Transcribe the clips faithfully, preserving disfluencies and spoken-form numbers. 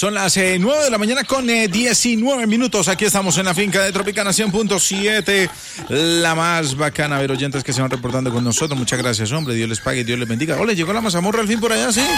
Son las eh, nueve de la mañana con eh, diecinueve minutos. Aquí estamos en la finca de Tropicana cien punto siete. La más bacana. A ver, oyentes que se van reportando con nosotros. Muchas gracias, hombre. Dios les pague, Dios les bendiga. Hola, llegó la mazamorra al fin por allá, ¿sí?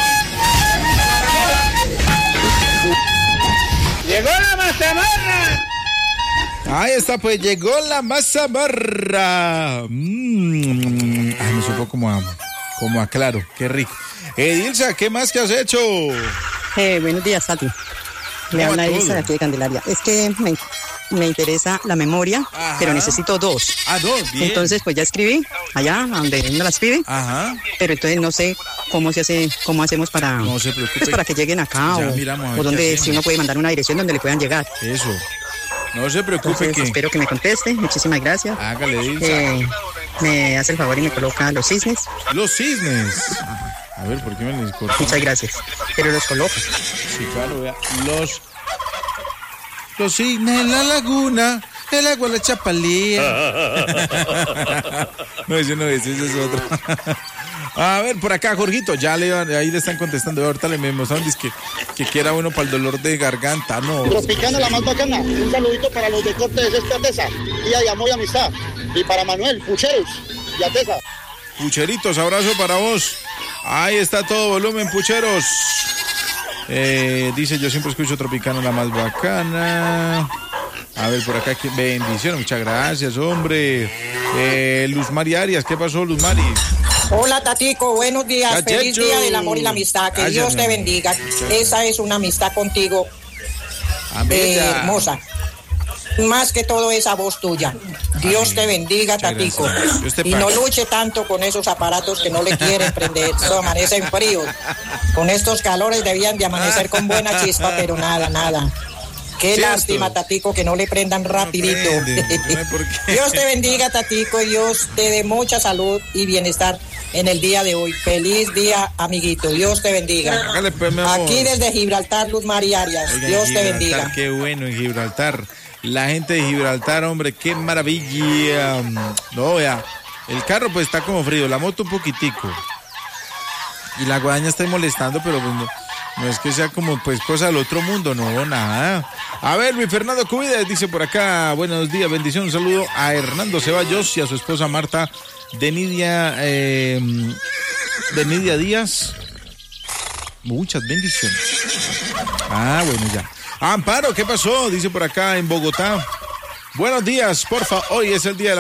¡Llegó la mazamorra! Ahí está, pues llegó la mazamorra. Mmm. Ay, me supo como a, como a claro. Qué rico. Edilza, ¿qué más que has hecho? Eh, buenos días, Tati. Le habla Edilza de aquí de Candelaria. Es que me, me interesa la memoria, ajá, pero necesito dos. Ah, dos, bien. Entonces, pues ya escribí allá donde uno las pide. Ajá. Pero entonces no sé cómo se hace, cómo hacemos para, no se preocupe, pues para que lleguen acá o, o donde si uno puede mandar una dirección donde le puedan llegar. Eso. No se preocupe. Entonces, que... espero que me conteste. Muchísimas gracias. Hágale, Edilza. Eh, me hace el favor y me coloca los cisnes. Los cisnes. A ver, ¿por qué me les cortó? Muchas gracias. Pero los coloco. Sí, claro, vea. Los... Los cisnes en la laguna, el agua la chapalea. No, ese no es, ese es otro. A ver, por acá, Jorgito, ya le ahí le están contestando. Ahorita le me mostraron que, que quiera uno para el dolor de garganta, no. Tropicana, la más bacana. Un saludito para los de corte de Cesta Tesa, día de amor y amistad. Y para Manuel, Pucheros y Atesa. Pucheritos, abrazo para vos. Ahí está todo volumen, pucheros. Eh, dice, yo siempre escucho Tropicana, la más bacana. A ver, por acá, bendiciones, muchas gracias, hombre. Eh, Luz Mari Arias, ¿qué pasó, Luz Mari? Hola, Tatico, buenos días. Cachecho. Feliz día del amor y la amistad. Que Gracias, Dios te bendiga. Esa es una amistad contigo, eh, hermosa. Más que todo esa voz tuya. Dios te bendiga, Tatico. Y no luche tanto con esos aparatos que no le quieren prender. Eso amanecen fríos. Con estos calores debían de amanecer con buena chispa, pero nada, nada. Qué Cierto. Lástima, Tatico, que no le prendan rapidito. No Dios te bendiga, Tatico. Dios te dé mucha salud y bienestar en el día de hoy. Feliz día, amiguito. Dios te bendiga. Aquí desde Gibraltar, Luz María Arias. Oigan, Dios te bendiga. Qué bueno en Gibraltar. La gente de Gibraltar, hombre, qué maravilla. No, vea, el carro pues está como frío, la moto un poquitico. Y la guadaña está molestando, pero pues no, no es que sea como pues cosa del otro mundo, no, nada. A ver, Luis Fernando Cubides dice por acá, buenos días, bendición, un saludo a Hernando Ceballos y a su esposa Marta de Nidia, eh, de Nidia Díaz. Muchas bendiciones. Ah, bueno, ya. Amparo, ¿qué pasó? Dice por acá en Bogotá. Buenos días, porfa. Hoy es el día de la